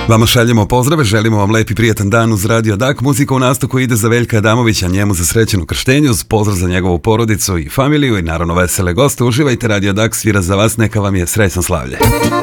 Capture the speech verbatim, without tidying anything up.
Vama šaljemo pozdrave, želimo vam lep i prijatan dan uz Radio Dak. Muzika u nastavku ide za Veljka Adamovića, njemu za srećenu krštenju, uz pozdrav za njegovu porodicu i familiju i naravno vesele goste. Uživajte, Radio Dak svira za vas, neka vam je srećno slavlje.